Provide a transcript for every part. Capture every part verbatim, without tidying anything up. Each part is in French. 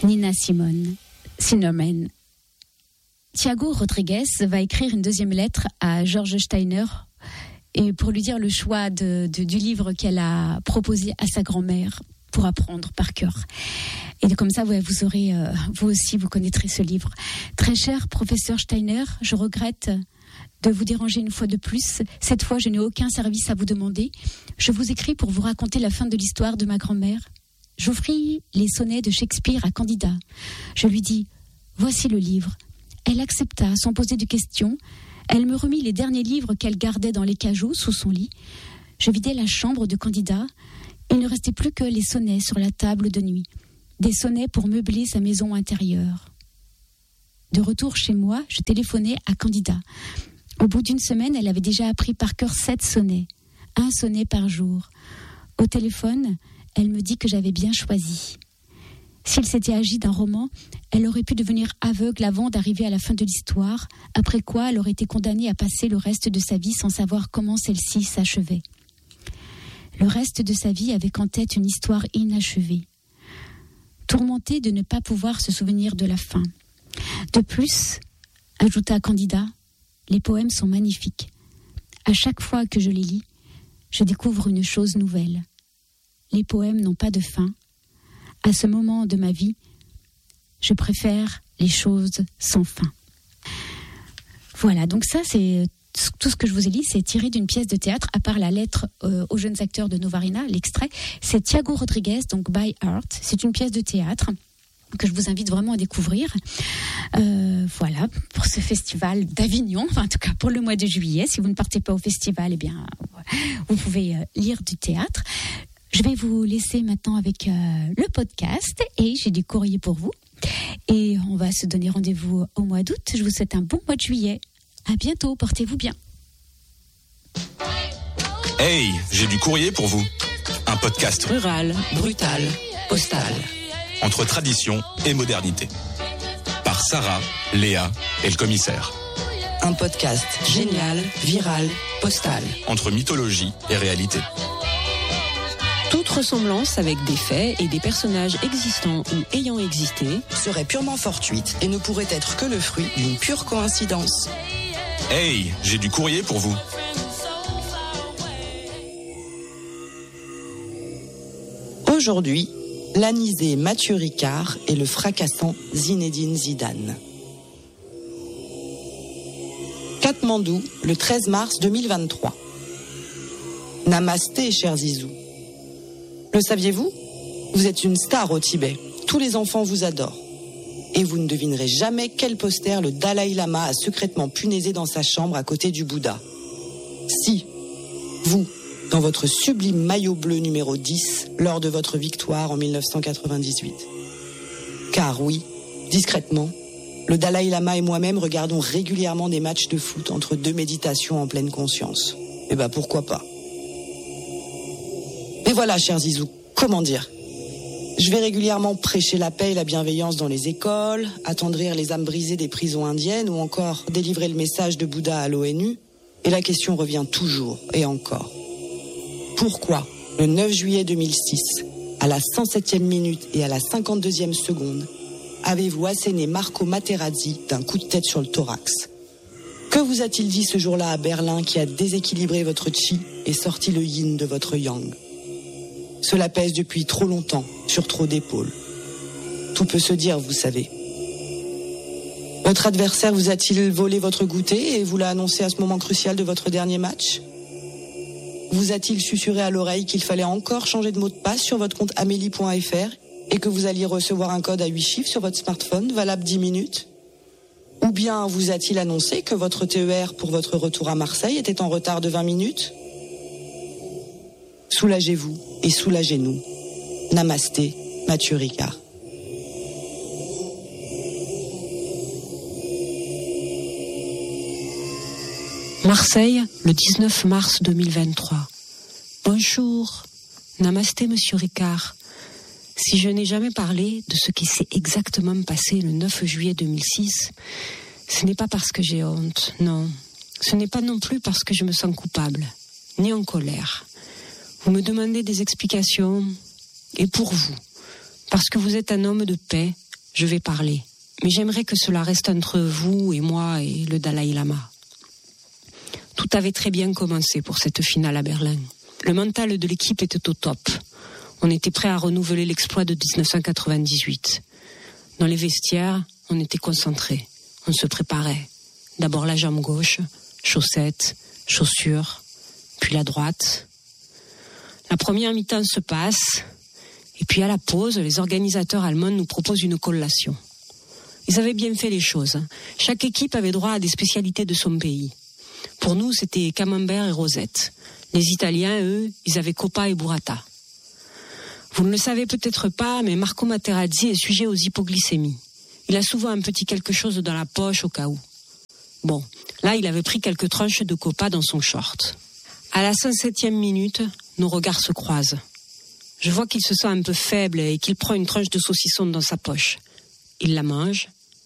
Nina Simone, Sinnerman. Thiago Rodriguez va écrire une deuxième lettre à George Steiner et pour lui dire le choix de, de, du livre qu'elle a proposé à sa grand-mère pour apprendre par cœur. Et comme ça, ouais, vous aurez, euh, vous aussi, vous connaîtrez ce livre. Très cher professeur Steiner, je regrette de vous déranger une fois de plus. Cette fois, je n'ai aucun service à vous demander. Je vous écris pour vous raconter la fin de l'histoire de ma grand-mère. J'offris les sonnets de Shakespeare à Candida. Je lui dis « Voici le livre ». Elle accepta sans poser de questions. Elle me remit les derniers livres qu'elle gardait dans les cajots sous son lit. Je vidai la chambre de Candida. Il ne restait plus que les sonnets sur la table de nuit. Des sonnets pour meubler sa maison intérieure. De retour chez moi, je téléphonai à Candida. Au bout d'une semaine, elle avait déjà appris par cœur sept sonnets. Un sonnet par jour. Au téléphone, elle me dit que j'avais bien choisi. S'il s'était agi d'un roman, elle aurait pu devenir aveugle avant d'arriver à la fin de l'histoire, après quoi elle aurait été condamnée à passer le reste de sa vie sans savoir comment celle-ci s'achevait. Le reste de sa vie avait en tête une histoire inachevée, tourmentée de ne pas pouvoir se souvenir de la fin. De plus, ajouta Candida, les poèmes sont magnifiques. À chaque fois que je les lis, je découvre une chose nouvelle. Les poèmes n'ont pas de fin. À ce moment de ma vie, je préfère les choses sans fin. Voilà, donc ça c'est tout ce que je vous ai dit, c'est tiré d'une pièce de théâtre, à part la lettre euh, aux jeunes acteurs de Novarina, l'extrait, c'est Thiago Rodriguez, donc By Heart, c'est une pièce de théâtre que je vous invite vraiment à découvrir. Euh, voilà, pour ce festival d'Avignon, enfin, en tout cas pour le mois de juillet. Si vous ne partez pas au festival, eh bien, vous pouvez euh, lire du théâtre. Je vais vous laisser maintenant avec euh, le podcast et j'ai du courrier pour vous. Et on va se donner rendez-vous au mois d'août. Je vous souhaite un bon mois de juillet. À bientôt, portez-vous bien. Hey, j'ai du courrier pour vous. Un podcast rural, brutal, postal. Entre tradition et modernité. Par Sarah, Léa et le commissaire. Un podcast génial, viral, postal. Entre mythologie et réalité. Toute ressemblance avec des faits et des personnages existants ou ayant existé serait purement fortuite et ne pourrait être que le fruit d'une pure coïncidence. Hey, j'ai du courrier pour vous. Aujourd'hui, l'anisé Mathieu Ricard et le fracassant Zinedine Zidane. Katmandou, le treize mars deux mille vingt-trois. Namasté, cher Zizou. Le saviez-vous ? Vous êtes une star au Tibet. Tous les enfants vous adorent. Et vous ne devinerez jamais quel poster le Dalai Lama a secrètement punaisé dans sa chambre à côté du Bouddha. Si, vous, dans votre sublime maillot bleu numéro dix, lors de votre victoire en dix-neuf cent quatre-vingt-dix-huit. Car oui, discrètement, le Dalai Lama et moi-même regardons régulièrement des matchs de foot entre deux méditations en pleine conscience. Eh ben pourquoi pas ? Mais voilà, cher Zizou, comment dire ? Je vais régulièrement prêcher la paix et la bienveillance dans les écoles, attendrir les âmes brisées des prisons indiennes ou encore délivrer le message de Bouddha à l'ONU. Et la question revient toujours et encore. Pourquoi, le neuf juillet deux mille six, à la cent septième minute et à la cinquante-deuxième seconde, avez-vous asséné Marco Materazzi d'un coup de tête sur le thorax ? Que vous a-t-il dit ce jour-là à Berlin qui a déséquilibré votre chi et sorti le yin de votre yang ? Cela pèse depuis trop longtemps sur trop d'épaules. Tout peut se dire, vous savez. Votre adversaire vous a-t-il volé votre goûter et vous l'a annoncé à ce moment crucial de votre dernier match ? Vous a-t-il susurré à l'oreille qu'il fallait encore changer de mot de passe sur votre compte amélie point f r et que vous alliez recevoir un code à huit chiffres sur votre smartphone valable dix minutes ? Ou bien vous a-t-il annoncé que votre T E R pour votre retour à Marseille était en retard de vingt minutes ? Soulagez-vous et soulagez-nous. Namasté, Mathieu Ricard. Marseille, le dix-neuf mars deux mille vingt-trois. Bonjour, namasté monsieur Ricard. Si je n'ai jamais parlé de ce qui s'est exactement passé le neuf juillet deux mille six, ce n'est pas parce que j'ai honte, non. Ce n'est pas non plus parce que je me sens coupable, ni en colère. Vous me demandez des explications, et pour vous, parce que vous êtes un homme de paix, je vais parler. Mais j'aimerais que cela reste entre vous et moi et le Dalai Lama. Tout avait très bien commencé pour cette finale à Berlin. Le mental de l'équipe était au top. On était prêt à renouveler l'exploit de dix-neuf cent quatre-vingt-dix-huit. Dans les vestiaires, on était concentrés. On se préparait. D'abord la jambe gauche, chaussettes, chaussures, puis la droite. La première mi-temps se passe, et puis à la pause, les organisateurs allemands nous proposent une collation. Ils avaient bien fait les choses. Chaque équipe avait droit à des spécialités de son pays. Pour nous, c'était camembert et rosette. Les Italiens, eux, ils avaient coppa et burrata. Vous ne le savez peut-être pas, mais Marco Materazzi est sujet aux hypoglycémies. Il a souvent un petit quelque chose dans la poche au cas où. Bon, là, il avait pris quelques tranches de coppa dans son short. À la cent septième minute, nos regards se croisent. Je vois qu'il se sent un peu faible et qu'il prend une tranche de saucisson dans sa poche. Il la mange.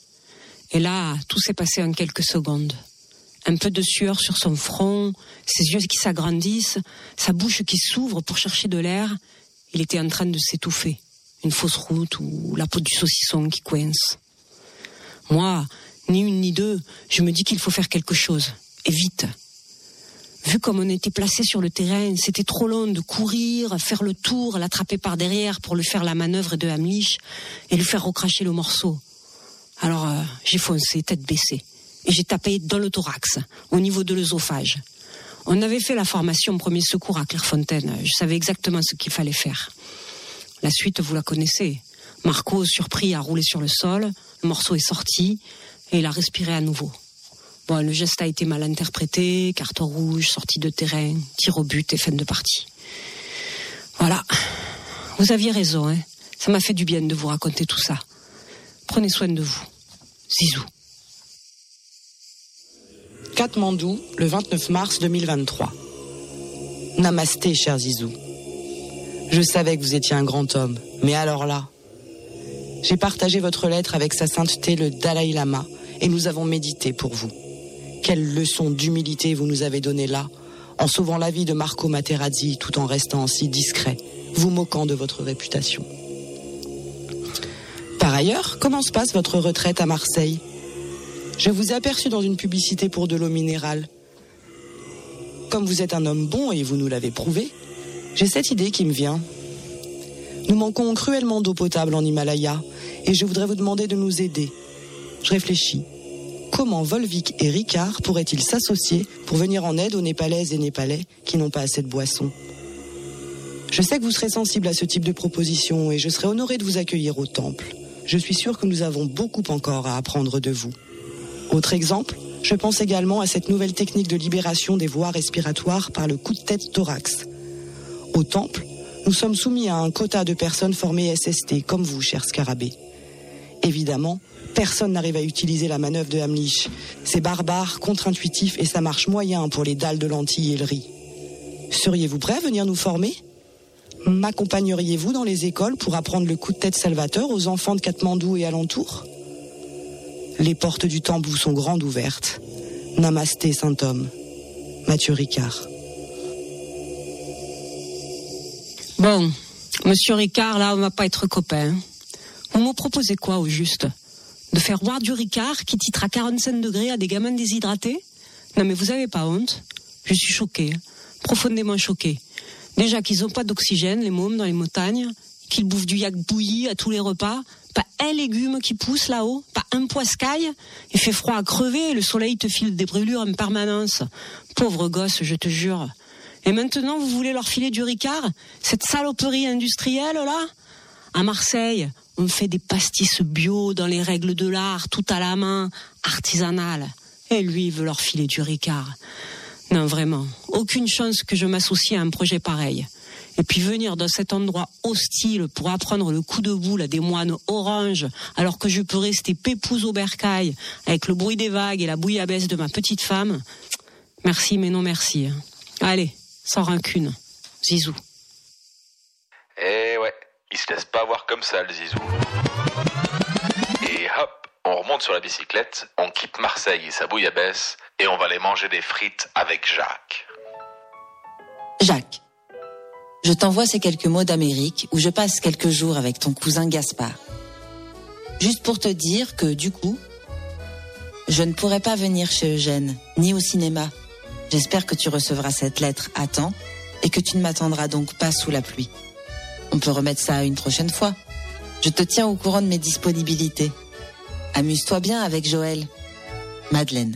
Et là, tout s'est passé en quelques secondes. Un peu de sueur sur son front, ses yeux qui s'agrandissent, sa bouche qui s'ouvre pour chercher de l'air. Il était en train de s'étouffer. Une fausse route ou la peau du saucisson qui coince. Moi, ni une ni deux, je me dis qu'il faut faire quelque chose. Et vite. Vu comme on était placé sur le terrain, c'était trop long de courir, faire le tour, l'attraper par derrière pour lui faire la manœuvre de Heimlich et lui faire recracher le morceau. Alors, euh, j'ai foncé, tête baissée. Et j'ai tapé dans le thorax, au niveau de l'œsophage. On avait fait la formation premier secours à Clairefontaine. Je savais exactement ce qu'il fallait faire. La suite, vous la connaissez. Marco, surpris, a roulé sur le sol. Le morceau est sorti et il a respiré à nouveau. Bon, le geste a été mal interprété, carton rouge, sortie de terrain, tir au but et fin de partie. Voilà. Vous aviez raison, hein. Ça m'a fait du bien de vous raconter tout ça. Prenez soin de vous. Zizou. Katmandou, le vingt-neuf mars deux mille vingt-trois. Namasté, cher Zizou. Je savais que vous étiez un grand homme, mais alors là... J'ai partagé votre lettre avec sa sainteté le Dalai Lama et nous avons médité pour vous. Quelle leçon d'humilité vous nous avez donnée là, en sauvant la vie de Marco Materazzi tout en restant si discret, vous moquant de votre réputation. Par ailleurs, comment se passe votre retraite à Marseille ? Je vous ai aperçu dans une publicité pour de l'eau minérale. Comme vous êtes un homme bon et vous nous l'avez prouvé, j'ai cette idée qui me vient. Nous manquons cruellement d'eau potable en Himalaya et je voudrais vous demander de nous aider. Je réfléchis. Comment Volvic et Ricard pourraient-ils s'associer pour venir en aide aux Népalaises et Népalais qui n'ont pas assez de boissons ? Je sais que vous serez sensible à ce type de proposition et je serai honoré de vous accueillir au temple. Je suis sûr que nous avons beaucoup encore à apprendre de vous. Autre exemple, je pense également à cette nouvelle technique de libération des voies respiratoires par le coup de tête thorax. Au temple, nous sommes soumis à un quota de personnes formées S S T, comme vous, cher Scarabée. Évidemment, personne n'arrive à utiliser la manœuvre de Heimlich. C'est barbare, contre-intuitif et ça marche moyen pour les dalles de lentilles et le riz. Seriez-vous prêt à venir nous former ? M'accompagneriez-vous dans les écoles pour apprendre le coup de tête salvateur aux enfants de Katmandou et alentours ? Les portes du temple vous sont grandes ouvertes. Namasté, saint homme. Mathieu Ricard. Bon, monsieur Ricard, là, on va pas être copains. Vous me proposez quoi, au juste ? De faire boire du Ricard qui titre à quarante-cinq degrés à des gamins déshydratés ? Non, mais vous avez pas honte ? Je suis choquée, profondément choquée. Déjà qu'ils ont pas d'oxygène, les mômes, dans les montagnes, qu'ils bouffent du yak bouilli à tous les repas, pas un légume qui pousse là-haut, pas un poiscaille. Il fait froid à crever et le soleil te file des brûlures en permanence. Pauvre gosse, je te jure. Et maintenant, vous voulez leur filer du Ricard ? Cette saloperie industrielle, là ? À Marseille, on fait des pastis bio dans les règles de l'art, tout à la main, artisanal. Et lui, il veut leur filer du Ricard. Non, vraiment, aucune chance que je m'associe à un projet pareil. Et puis venir dans cet endroit hostile pour apprendre le coup de boule à des moines oranges, alors que je peux rester pépouze au bercail, avec le bruit des vagues et la bouillabaisse de ma petite femme. Merci, mais non merci. Allez, sans rancune. Zizou. Eh ouais, il se laisse pas avoir comme ça, le Zizou. Et hop, on remonte sur la bicyclette, on quitte Marseille et sa bouillabaisse, et on va aller manger des frites avec Jacques. Jacques, je t'envoie ces quelques mots d'Amérique où je passe quelques jours avec ton cousin Gaspard. Juste pour te dire que, du coup, je ne pourrai pas venir chez Eugène, ni au cinéma. J'espère que tu recevras cette lettre à temps et que tu ne m'attendras donc pas sous la pluie. On peut remettre ça une prochaine fois. Je te tiens au courant de mes disponibilités. Amuse-toi bien avec Joël. Madeleine.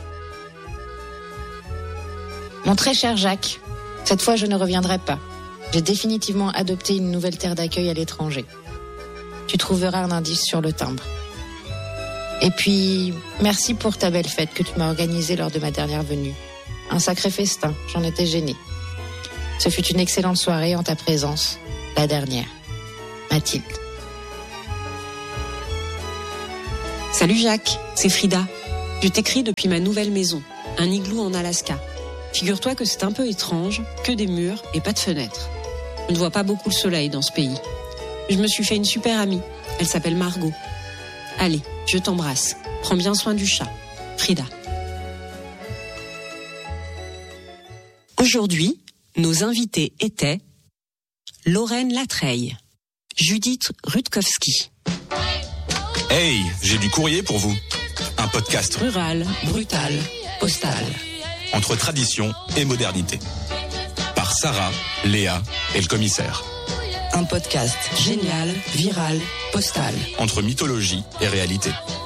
Mon très cher Jacques, cette fois je ne reviendrai pas. J'ai définitivement adopté une nouvelle terre d'accueil à l'étranger. Tu trouveras un indice sur le timbre. Et puis, merci pour ta belle fête que tu m'as organisée lors de ma dernière venue. Un sacré festin, j'en étais gênée. Ce fut une excellente soirée en ta présence, la dernière. Mathilde. Salut Jacques, c'est Frida. Je t'écris depuis ma nouvelle maison, un igloo en Alaska. Figure-toi que c'est un peu étrange, que des murs et pas de fenêtres. Je ne vois pas beaucoup le soleil dans ce pays. Je me suis fait une super amie, elle s'appelle Margot. Allez, je t'embrasse. Prends bien soin du chat. Frida. Aujourd'hui, nos invités étaient Lorraine Latreille, Judith Rutkowski. Hey, j'ai du courrier pour vous. Un podcast Rural, brutal, postal. Entre tradition et modernité. Par Sarah, Léa et le commissaire. Un podcast Génial, viral, postal. Entre mythologie et réalité.